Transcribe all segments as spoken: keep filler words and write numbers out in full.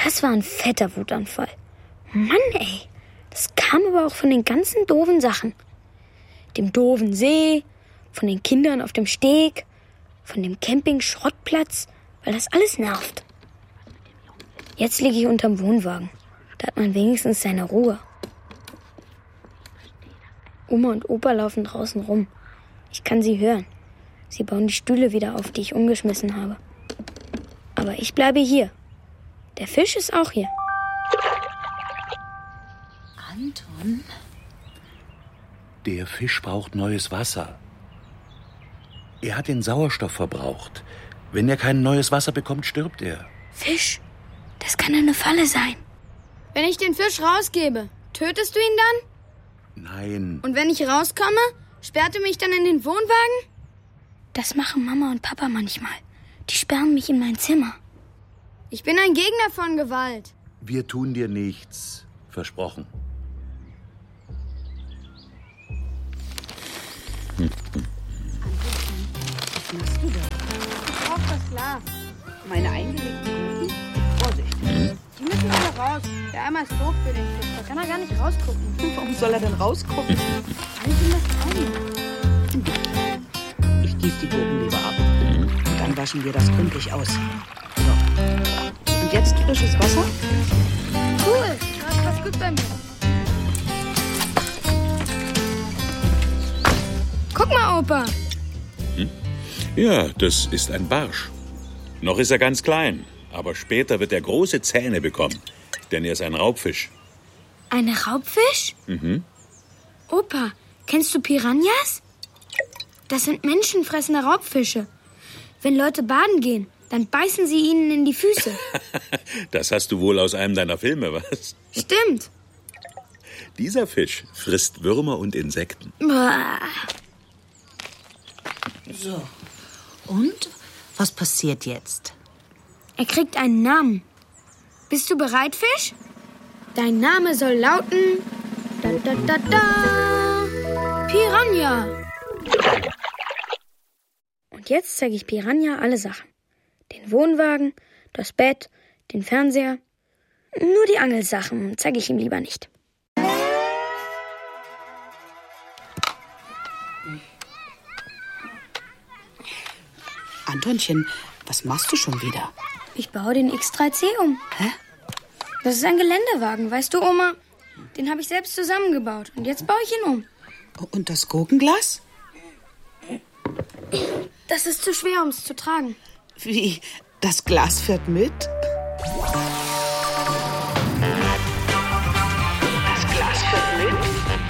Das war ein fetter Wutanfall. Mann, ey. Das kam aber auch von den ganzen doofen Sachen. Dem doofen See, von den Kindern auf dem Steg, von dem Camping-Schrottplatz, weil das alles nervt. Jetzt liege ich unterm Wohnwagen. Da hat man wenigstens seine Ruhe. Oma und Opa laufen draußen rum. Ich kann sie hören. Sie bauen die Stühle wieder auf, die ich umgeschmissen habe. Aber ich bleibe hier. Der Fisch ist auch hier. Anton? Der Fisch braucht neues Wasser. Er hat den Sauerstoff verbraucht. Wenn er kein neues Wasser bekommt, stirbt er. Fisch? Das kann eine Falle sein. Wenn ich den Fisch rausgebe, tötest du ihn dann? Nein. Und wenn ich rauskomme, sperrt du mich dann in den Wohnwagen? Das machen Mama und Papa manchmal. Die sperren mich in mein Zimmer. Ich bin ein Gegner von Gewalt. Wir tun dir nichts. Versprochen. Was machst du da? Ich brauch das Glas. Meine eingelegten Gurken? Vorsicht. Die müssen alle raus. Der Eimer ist doof für den Fisch. Da kann er gar nicht rausgucken. Warum soll er denn rausgucken? Kann ich ihm das zeigen? Ich gieße die Gurken lieber ab. Und dann waschen wir das gründlich aus. So. Und jetzt frisches Wasser? Cool. Das passt gut bei mir. Guck mal, Opa. Hm? Ja, das ist ein Barsch. Noch ist er ganz klein, aber später wird er große Zähne bekommen, denn er ist ein Raubfisch. Ein Raubfisch? Mhm. Opa, kennst du Piranhas? Das sind menschenfressende Raubfische. Wenn Leute baden gehen, dann beißen sie ihnen in die Füße. Das hast du wohl aus einem deiner Filme, was? Stimmt. Dieser Fisch frisst Würmer und Insekten. Boah. So. Und? Was passiert jetzt? Er kriegt einen Namen. Bist du bereit, Fisch? Dein Name soll lauten... Da, da, da, da, Piranha. Und jetzt zeige ich Piranha alle Sachen. Den Wohnwagen, das Bett, den Fernseher. Nur die Angelsachen zeige ich ihm lieber nicht. Antonchen, was machst du schon wieder? Ich baue den X drei C um. Hä? Das ist ein Geländewagen, weißt du, Oma? Den habe ich selbst zusammengebaut und jetzt baue ich ihn um. Und das Gurkenglas? Das ist zu schwer, um es zu tragen. Wie? Das Glas fährt mit? Das Glas fährt mit?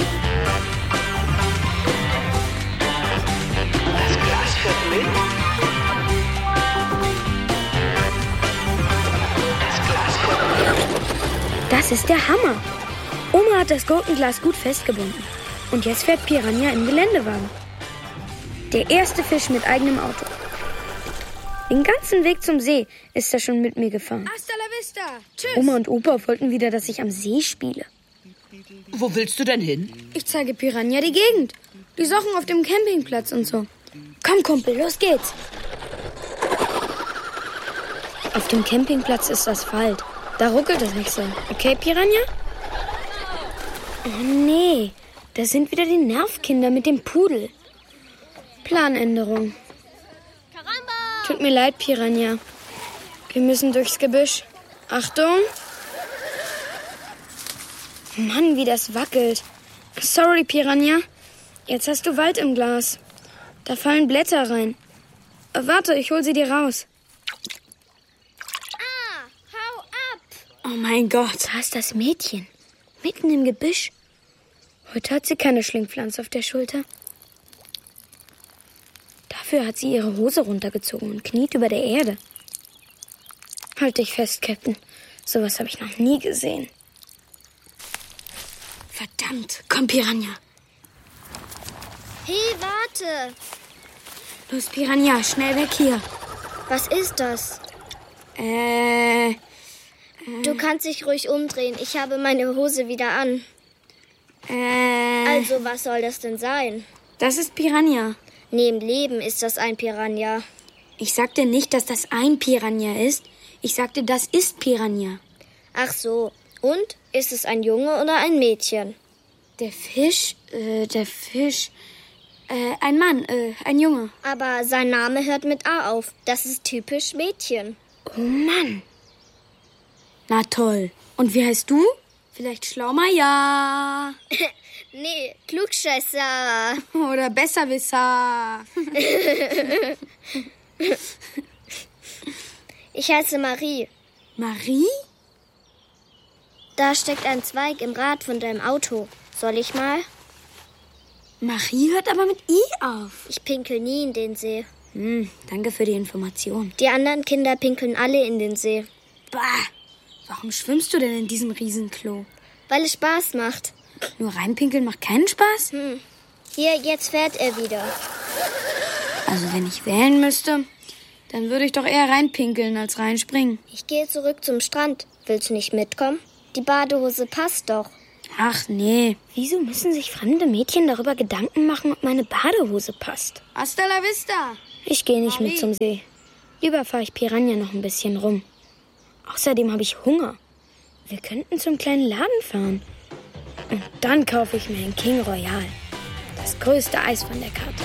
Das Glas fährt mit? Das Glas fährt mit? Das ist der Hammer. Oma hat das Gurkenglas gut festgebunden. Und jetzt fährt Piranha im Geländewagen. Der erste Fisch mit eigenem Auto. Den ganzen Weg zum See ist er schon mit mir gefahren. Hasta la vista. Tschüss. Oma und Opa wollten wieder, dass ich am See spiele. Wo willst du denn hin? Ich zeige Piranha die Gegend. Die Sachen auf dem Campingplatz und so. Komm, Kumpel, los geht's. Auf dem Campingplatz ist Asphalt. Da ruckelt es nicht so. Okay, Piranha? Oh, nee. Das sind wieder die Nervkinder mit dem Pudel. Planänderung. Caramba! Tut mir leid, Piranha. Wir müssen durchs Gebüsch. Achtung! Mann, wie das wackelt. Sorry, Piranha. Jetzt hast du Wald im Glas. Da fallen Blätter rein. Äh, Warte, ich hol sie dir raus. Ah, hau ab! Oh mein Gott, da ist das Mädchen. Mitten im Gebüsch. Heute hat sie keine Schlingpflanze auf der Schulter. Dafür hat sie ihre Hose runtergezogen und kniet über der Erde. Halt dich fest, Captain. Sowas habe ich noch nie gesehen. Verdammt, komm, Piranha. Hey, warte. Los, Piranha, schnell weg hier. Was ist das? Äh, Du kannst dich ruhig umdrehen. Ich habe meine Hose wieder an. äh, Also, was soll das denn sein? das ist Piranha. Neben Leben ist das ein Piranha. Ich sagte nicht, dass das ein Piranha ist. Ich sagte, das ist Piranha. Ach so. Und? Ist es ein Junge oder ein Mädchen? Der Fisch, äh, der Fisch, äh, ein Mann, äh, ein Junge. Aber sein Name hört mit A auf. Das ist typisch Mädchen. Oh Mann. Na toll. Und wie heißt du? Vielleicht Schlaumeier. Nee, Klugscheißer. Oder Besserwisser. Ich heiße Marie. Marie? Da steckt ein Zweig im Rad von deinem Auto. Soll ich mal? Marie hört aber mit I auf. Ich pinkel nie in den See. Hm, danke für die Information. Die anderen Kinder pinkeln alle in den See. Bah, warum schwimmst du denn in diesem Riesenklo? Weil es Spaß macht. Nur reinpinkeln macht keinen Spaß? Hm. Hier, jetzt fährt er wieder. Also wenn ich wählen müsste, dann würde ich doch eher reinpinkeln als reinspringen. Ich gehe zurück zum Strand. Willst du nicht mitkommen? Die Badehose passt doch. Ach nee. Wieso müssen sich fremde Mädchen darüber Gedanken machen, ob meine Badehose passt? Hasta la vista. Ich gehe nicht Marie. mit zum See. Lieber fahre ich Piranha noch ein bisschen rum. Außerdem habe ich Hunger. Wir könnten zum kleinen Laden fahren. Und dann kaufe ich mir ein King Royal. Das größte Eis von der Karte.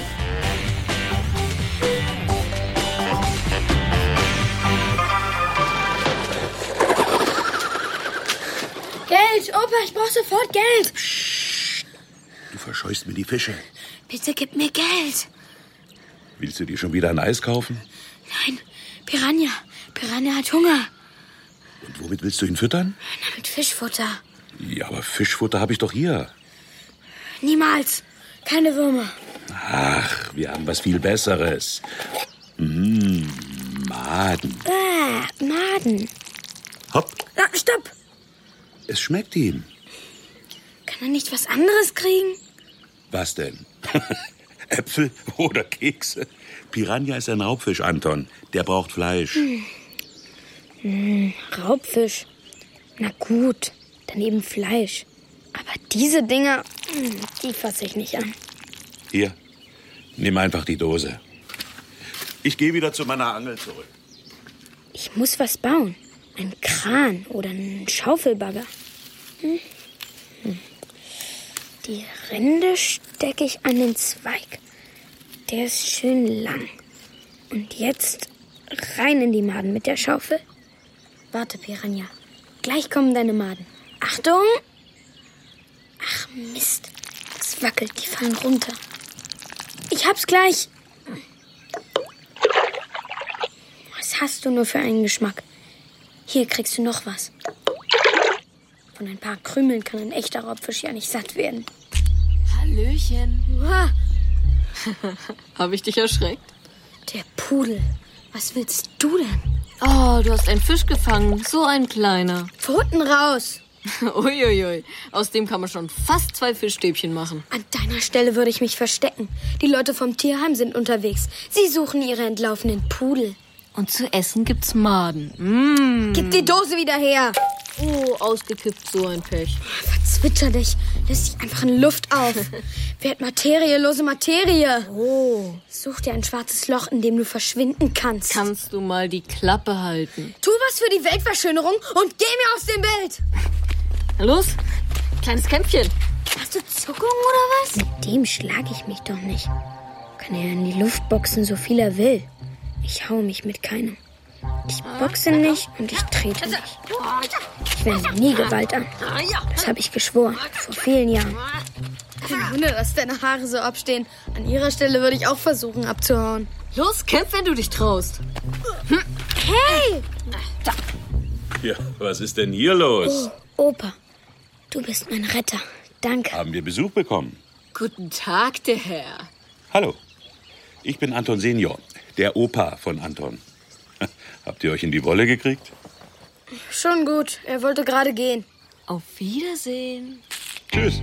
Geld, Opa, ich brauche sofort Geld. Du verscheust mir die Fische. Bitte gib mir Geld. Willst du dir schon wieder ein Eis kaufen? Nein, Piranha. Piranha hat Hunger. Und womit willst du ihn füttern? Na, mit Fischfutter. Ja, aber Fischfutter habe ich doch hier. Niemals. Keine Würmer. Ach, wir haben was viel Besseres. Mmh, Maden. Ah, Maden. Hopp, Na, stopp. es schmeckt ihm. Kann er nicht was anderes kriegen? Was denn? Äpfel oder Kekse? Piranha ist ein Raubfisch, Anton. Der braucht Fleisch. Hm. Hm, Raubfisch. Na gut, dann eben Fleisch. Aber diese Dinger, hm, die fasse ich nicht an. Hier, nimm einfach die Dose. Ich gehe wieder zu meiner Angel zurück. Ich muss was bauen. Ein Kran oder einen Schaufelbagger. Hm. Hm. Die Rinde stecke ich an den Zweig. Der ist schön lang. Und jetzt rein in die Maden mit der Schaufel. Warte, Piranha. Gleich kommen deine Maden. Achtung! Ach, Mist. Das wackelt, die fallen runter. Ich hab's gleich. Was hast du nur für einen Geschmack? Hier kriegst du noch was. Von ein paar Krümeln kann ein echter Raubfisch ja nicht satt werden. Hallöchen. Uah, Habe ich dich erschreckt? der Pudel. Was willst du denn? Oh, du hast einen Fisch gefangen. So ein kleiner. Pfoten raus. Uiuiui. Aus dem kann man schon fast zwei Fischstäbchen machen. An deiner Stelle würde ich mich verstecken. Die Leute vom Tierheim sind unterwegs. Sie suchen ihre entlaufenen Pudel. Und zu essen gibt's Maden. Mmh. Gib die Dose wieder her. Oh, ausgekippt, so ein Pech. Verzwitscher dich. Lass dich einfach in Luft auf. Werd materielose Materie. Oh. Such dir ein schwarzes Loch, in dem du verschwinden kannst. Kannst du mal die Klappe halten? Tu was für die Weltverschönerung und geh mir aus dem Bild. Na los, kleines Kämpfchen. Hast du Zuckungen oder was? Mit dem schlage ich mich doch nicht. Kann er in die Luft boxen, so viel er will. Ich hau mich mit keinem. Ich boxe nicht und ich trete nicht. Ich wende nie Gewalt an. Das habe ich geschworen, vor vielen Jahren. Kein Wunder, dass deine Haare so abstehen. An ihrer Stelle würde ich auch versuchen abzuhauen. Los, kämpf, wenn du dich traust. Hey! Ja, was ist denn hier los? Oh, Opa, du bist mein Retter. Danke. Haben wir Besuch bekommen? Guten Tag, der Herr. Hallo, ich bin Anton Senior, der Opa von Anton. Habt ihr euch in die Wolle gekriegt? Schon gut, er wollte gerade gehen. Auf Wiedersehen. Tschüss.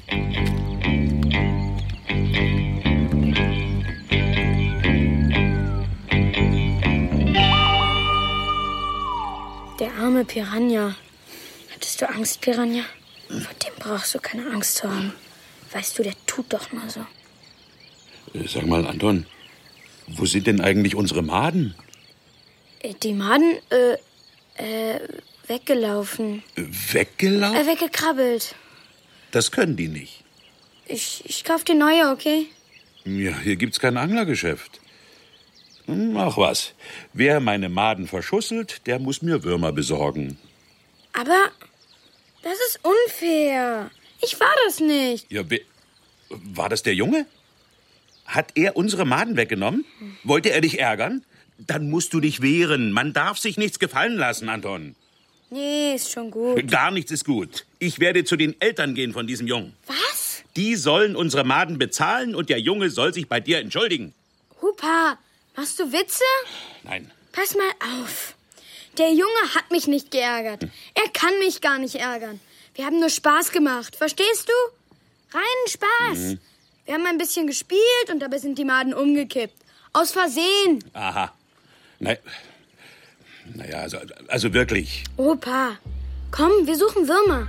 Der arme Piranha. Hattest du Angst, Piranha? Vor dem brauchst du keine Angst zu haben. Weißt du, der tut doch nur so. Äh, Sag mal, Anton, wo sind denn eigentlich unsere Maden? Äh, Die Maden, äh, äh, Weggelaufen. Weggelaufen? Äh, weggekrabbelt. Das können die nicht. Ich, ich kauf dir neue, okay? Ja, hier gibt's kein Anglergeschäft. Hm, ach was. Wer meine Maden verschusselt, der muss mir Würmer besorgen. Aber das ist unfair. Ich war das nicht. Ja, wer, war das der Junge? Hat er unsere Maden weggenommen? Wollte er dich ärgern? Dann musst du dich wehren. Man darf sich nichts gefallen lassen, Anton. Nee, ist schon gut. Gar nichts ist gut. Ich werde zu den Eltern gehen von diesem Jungen. Was? Die sollen unsere Maden bezahlen und der Junge soll sich bei dir entschuldigen. Hupa, machst du Witze? Nein. Pass mal auf. Der Junge hat mich nicht geärgert. Er kann mich gar nicht ärgern. Wir haben nur Spaß gemacht. Verstehst du? Reinen Spaß. Mhm. Wir haben ein bisschen gespielt und dabei sind die Maden umgekippt. Aus Versehen. Aha. Nein. Naja, also, also wirklich. Opa, komm, wir suchen Würmer.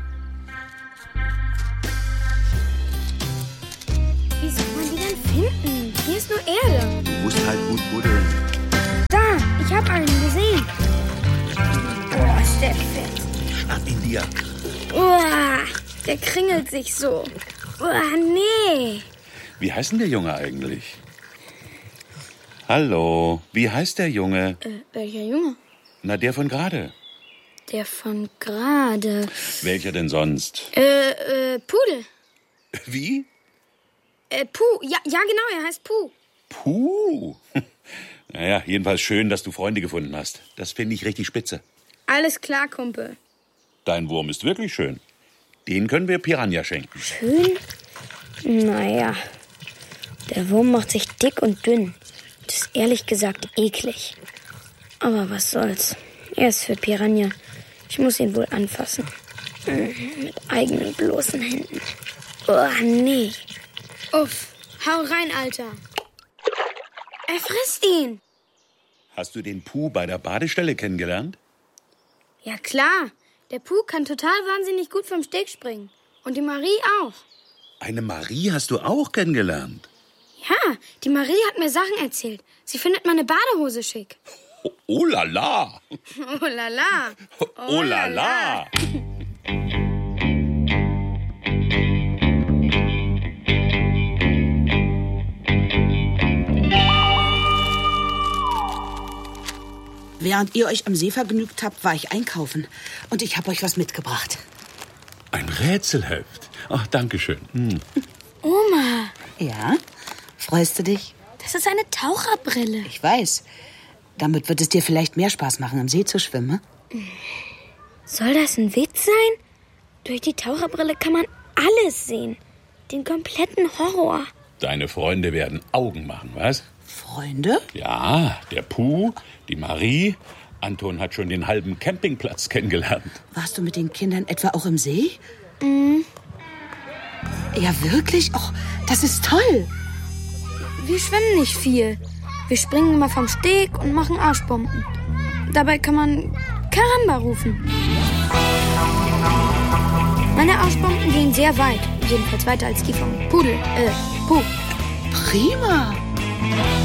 Wie soll man die denn finden? Hier ist nur Erde. Du musst halt gut buddeln. Da, ich hab einen gesehen. Oh, ist der fett. Schnapp ihn dir. Oh, der kringelt sich so. Oh, nee. Wie heißt denn der Junge eigentlich? Hallo, wie heißt der Junge? Äh, welcher Junge? Na, der von gerade. Der von gerade. Welcher denn sonst? Äh, äh, Pudel. Wie? Äh, Puh. Ja, ja, genau, er heißt Puh. Puh. Naja, jedenfalls schön, dass du Freunde gefunden hast. Das finde ich richtig spitze. Alles klar, Kumpel. Dein Wurm ist wirklich schön. Den können wir Piranha schenken. Schön? Naja, der Wurm macht sich dick und dünn. Das ist ehrlich gesagt eklig. Aber was soll's. Er ist für Piranha. Ich muss ihn wohl anfassen. Mit eigenen bloßen Händen. Oh, nee. Uff, hau rein, Alter. Er frisst ihn. Hast du den Puh bei der Badestelle kennengelernt? Ja, klar. Der Puh kann total wahnsinnig gut vom Steg springen. Und die Marie auch. Eine Marie hast du auch kennengelernt? Ja, die Marie hat mir Sachen erzählt. Sie findet meine Badehose schick. Oh, oh la la. Oh la la. Oh, oh la la. Während ihr euch am See vergnügt habt, war ich einkaufen. Und ich habe euch was mitgebracht. Ein Rätselheft. Ach, danke schön. Hm. Oma. Ja? Freust du dich? Das ist eine Taucherbrille. Ich weiß. Damit wird es dir vielleicht mehr Spaß machen, im See zu schwimmen. Soll das ein Witz sein? Durch die Taucherbrille kann man alles sehen. Den kompletten Horror. Deine Freunde werden Augen machen, was? Freunde? Ja, der Puh, die Marie. Anton hat schon den halben Campingplatz kennengelernt. Warst du mit den Kindern etwa auch im See? Mhm. Ja, wirklich? Oh, das ist toll. Wir schwimmen nicht viel. Wir springen immer vom Steg und machen Arschbomben. Dabei kann man Karamba rufen. Meine Arschbomben gehen sehr weit. Jedenfalls weiter als die vom Pudel. Äh, Puh. Prima.